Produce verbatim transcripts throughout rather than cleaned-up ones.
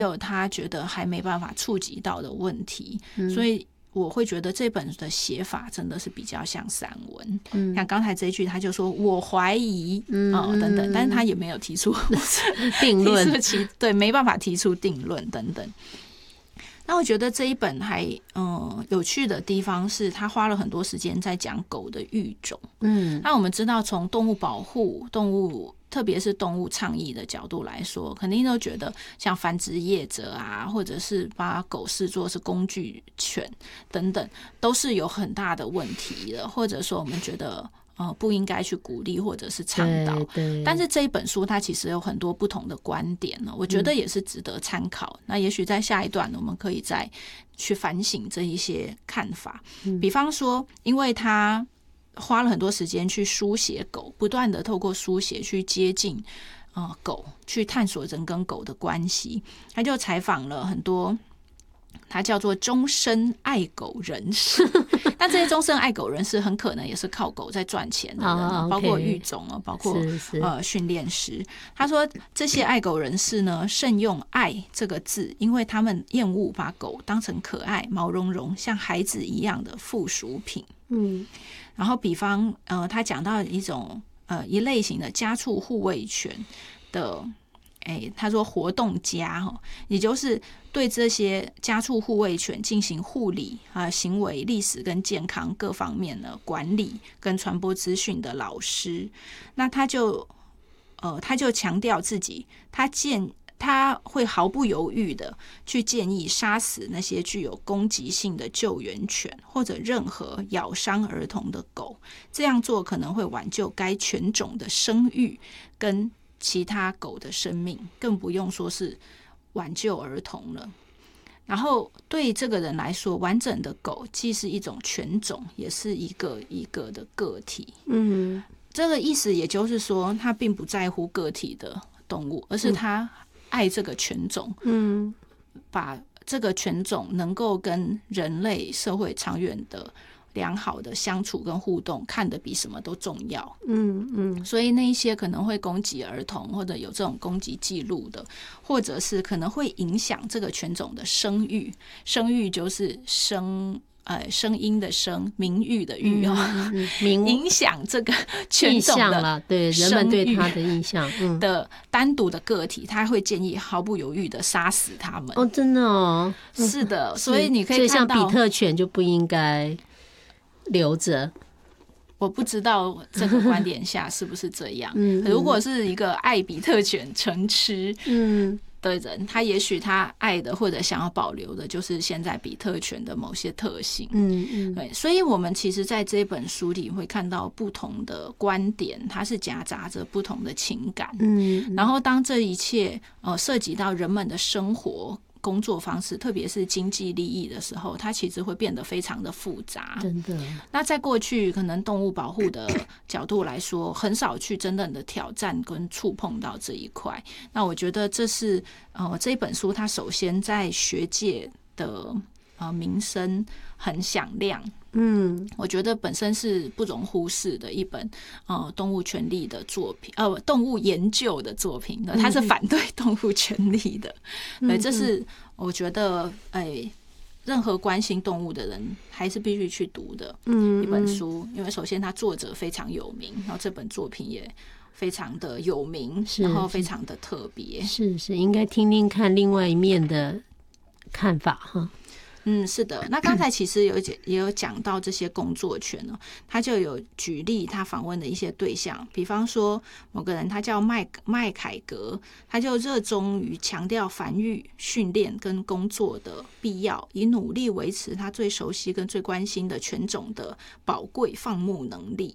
有他觉得还没办法触及到的问题， 嗯、 所以我会觉得这本的写法真的是比较像散文。 嗯、 像刚才这一句，他就说我怀疑，嗯、呃、等等，但是他也没有提出定论， 对，没办法提出定论等等。那我觉得这一本还嗯有趣的地方是，他花了很多时间在讲狗的育种。嗯，那我们知道，从动物保护、动物特别是动物倡议的角度来说，肯定都觉得像繁殖业者啊，或者是把狗视作是工具犬等等，都是有很大的问题的，或者说我们觉得。呃，不应该去鼓励或者是倡导，但是这一本书它其实有很多不同的观点呢，我觉得也是值得参考。嗯、那也许在下一段我们可以再去反省这一些看法。嗯、比方说，因为他花了很多时间去书写狗，不断的透过书写去接近呃狗，去探索人跟狗的关系，他就采访了很多。他叫做终身爱狗人士，但这些终身爱狗人士很可能也是靠狗在赚钱的人， oh, okay. 包括育种，包括呃训练师。他说这些爱狗人士呢，慎用爱这个字，因为他们厌恶把狗当成可爱、毛茸茸、像孩子一样的附属品。嗯，然后比方呃，他讲到一种呃一类型的家畜护卫犬的。欸、他说活动家，也就是对这些家畜护卫犬进行护理啊、行为、历史跟健康各方面的管理跟传播资讯的老师。那他就呃，他就强调自己，他建他会毫不犹豫的去建议杀死那些具有攻击性的救援犬或者任何咬伤儿童的狗，这样做可能会挽救该犬种的声誉跟其他狗的生命，更不用说是挽救儿童了。然后对这个人来说，完整的狗既是一种犬种，也是一个一个的个体。嗯，这个意思也就是说，他并不在乎个体的动物，而是他爱这个犬种。嗯，把这个犬种能够跟人类社会长远的良好的相处跟互动看得比什么都重要。嗯嗯，所以那一些可能会攻击儿童或者有这种攻击记录的，或者是可能会影响这个犬种的声誉，声誉就是声呃声音的声，名誉的誉哦，嗯嗯、影响这个犬种的对人们对他的印象的单独的个体，他会建议毫不犹豫的杀死他们。 哦，真的哦， 是的，所以你可以看到， 像比特犬就不应该留着。 我不知道这个观点下是不是这样。嗯、如果是一个爱比特犬成痴的人，他也许他爱的或者想要保留的就是现在比特犬的某些特性。嗯嗯，对，所以我们其实在这本书里会看到不同的观点，它是夹杂着不同的情感。嗯，然后当这一切呃涉及到人们的生活。工作方式，特别是经济利益的时候，它其实会变得非常的复杂。 真的。那在过去，可能动物保护的角度来说，很少去真正的挑战跟触碰到这一块。那我觉得这是呃这本书它首先在学界的呃名声很响亮。嗯，我觉得本身是不容忽视的一本呃动物权利的作品，呃动物研究的作品，它是反对动物权利的。嗯、对，这是我觉得哎、欸，任何关心动物的人还是必须去读的一本书，因为首先它作者非常有名，然后这本作品也非常的有名，然后非常的特别。 是是，应该听听看另外一面的看法哈。 嗯，是的。那刚才其实有也有讲到这些工作犬呢，他就有举例他访问的一些对象，比方说某个人他叫麦麦凯格，他就热衷于强调繁育、训练跟工作的必要，以努力维持他最熟悉跟最关心的犬种的宝贵放牧能力。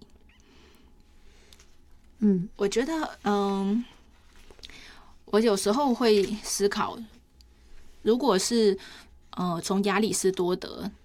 嗯，我觉得，嗯，我有时候会思考，如果是呃，从亚里士多德的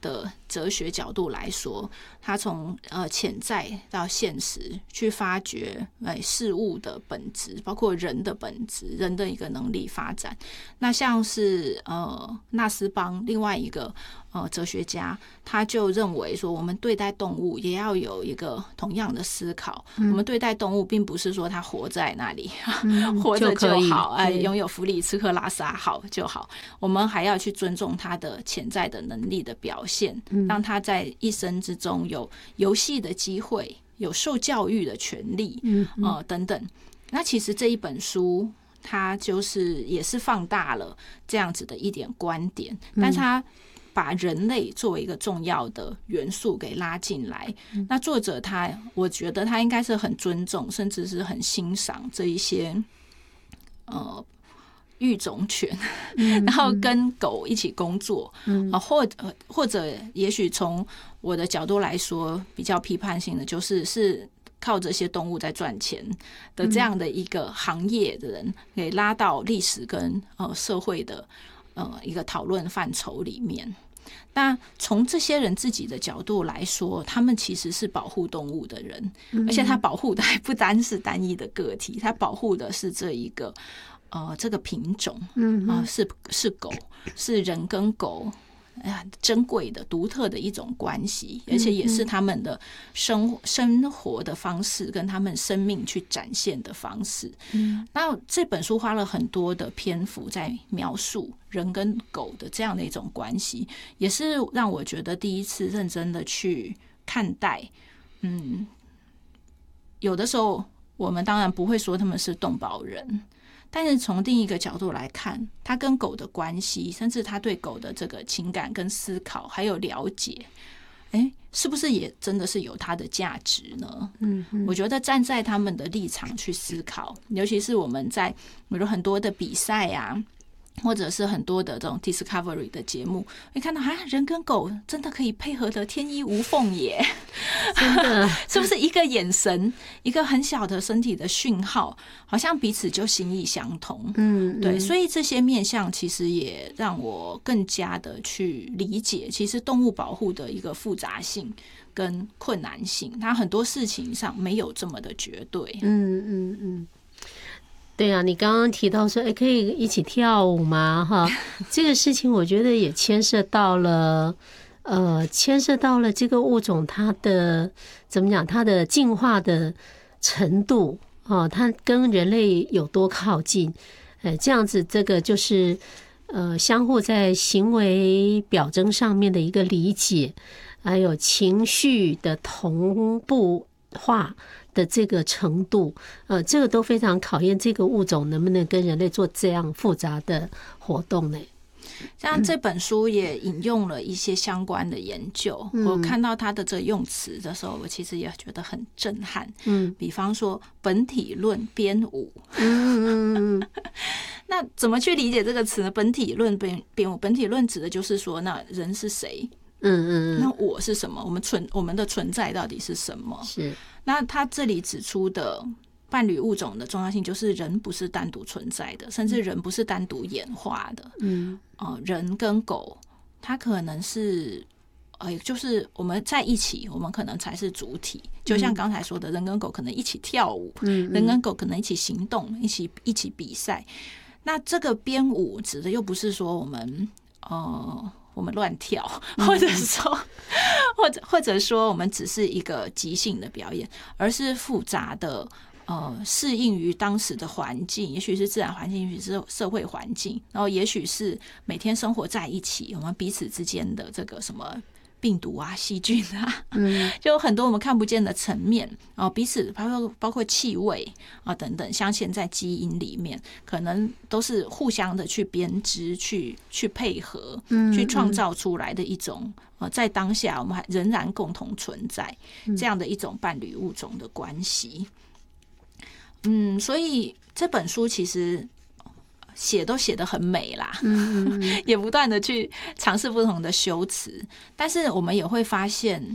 哲学角度来说，他从呃潜在到现实去发掘呃事物的本质，包括人的本质，人的一个能力发展。那像是呃纳斯邦另外一个呃哲学家，他就认为说，我们对待动物也要有一个同样的思考。嗯、我们对待动物，并不是说它活在那里、嗯、活着就好，哎，拥有福利吃喝拉撒好就好。我们还要去尊重它的潜在的能力的表现，让它在一生之中有游戏的机会，有受教育的权利，嗯呃等等。那其实这一本书，它就是也是放大了这样子的一点观点，但是它把人类作为一个重要的元素给拉进来。那作者他，我觉得他应该是很尊重，甚至是很欣赏这一些呃育种犬，然后跟狗一起工作，嗯、或或者也许从我的角度来说，比较批判性的就是是靠这些动物在赚钱的这样的一个行业的人，给拉到历史跟呃社会的呃一个讨论范畴里面。那从这些人自己的角度来说，他们其实是保护动物的人，而且他保护的还不单是单一的个体，他保护的是这一个呃这个品种，嗯啊、呃、是是狗，是人跟狗珍贵的独特的一种关系，而且也是他们的生生活的方式跟他们生命去展现的方式。嗯，那这本书花了很多的篇幅在描述人跟狗的这样的一种关系，也是让我觉得第一次认真的去看待。嗯，有的时候我们当然不会说他们是动保人，但是从另一个角度来看，他跟狗的关系，甚至他对狗的这个情感跟思考还有了解，哎，是不是也真的是有它的价值呢？嗯，我觉得站在他们的立场去思考，尤其是我们在有很多的比赛啊，或者是很多的这种 Discovery 的节目，会看到啊，人跟狗真的可以配合的天衣无缝耶！真的，是不是一个眼神，一个很小的身体的讯号，好像彼此就心意相通？嗯，对，所以这些面向其实也让我更加的去理解，其实动物保护的一个复杂性跟困难性，它很多事情上没有这么的绝对。嗯嗯嗯。 对啊，你刚刚提到说，哎，可以一起跳舞吗？哈，这个事情我觉得也牵涉到了，呃，牵涉到了这个物种它的怎么讲，它的进化的程度啊，它跟人类有多靠近？哎，这样子，这个就是呃，相互在行为表征上面的一个理解，还有情绪的同步化的这个程度，呃，这个都非常考验这个物种能不能跟人类做这样复杂的活动呢？ 像这本书也引用了一些相关的研究，嗯、我看到他的这个用词的时候，我其实也觉得很震撼。嗯，比方说本体论编舞，嗯嗯那怎么去理解这个词呢？本体论编编舞，本体论指的就是说，那人是谁？嗯嗯嗯，那我是什么？我们存我们的存在到底是什么？是。那他这里指出的伴侣物种的重要性，就是人不是单独存在的，甚至人不是单独演化的。嗯，呃，人跟狗，它可能是，呃，就是我们在一起，我们可能才是主体。就像刚才说的，人跟狗可能一起跳舞，嗯，人跟狗可能一起行动，一起一起比赛。那这个编舞指的又不是说我们，呃。我们乱跳，或者说，或者或者说，我们只是一个即兴的表演，而是复杂的，呃，适应于当时的环境，也许是自然环境，也许是社会环境，然后也许是每天生活在一起，我们彼此之间的这个什么病毒啊、细菌啊，嗯，就有很多我们看不见的层面啊，彼此包括包括气味啊等等，镶嵌在基因里面，可能都是互相的去编织、去去配合、去创造出来的一种呃，在当下我们还仍然共同存在这样的一种伴侣物种的关系。嗯，所以这本书其实写都写得很美啦，嗯嗯也不断的去尝试不同的修辞，但是我们也会发现，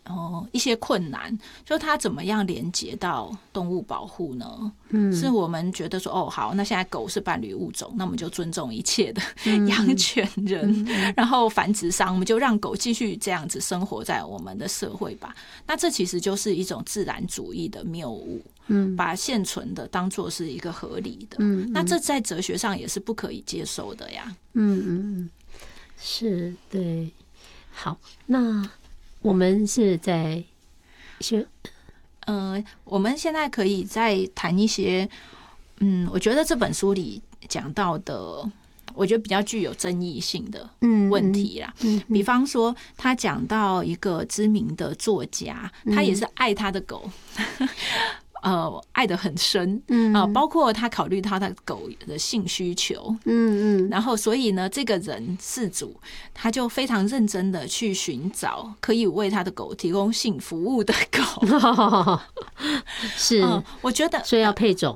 哦，一些困难，就它怎么样连接到动物保护呢？ 嗯， 是我们觉得说，哦，好，那现在狗是伴侣物种，那我们就尊重一切的养犬人，嗯、然后繁殖商，我们就让狗继续这样子生活在我们的社会吧。那这其实就是一种自然主义的谬误，嗯，把现存的当作是一个合理的，嗯，那这在哲学上也是不可以接受的呀。 嗯嗯嗯，是，对。好，那我们是在学， 呃，我们现在可以再谈一些，嗯，我觉得这本书里讲到的，我觉得比较具有争议性的问题啦。嗯嗯嗯、比方说，他讲到一个知名的作家，他也是爱他的狗。呃，爱得很深，嗯啊、呃，包括他考虑他的狗的性需求，嗯嗯，然后所以呢，这个人事主他就非常认真的去寻找可以为他的狗提供性服务的狗， 是、嗯， 我觉得所以要配种，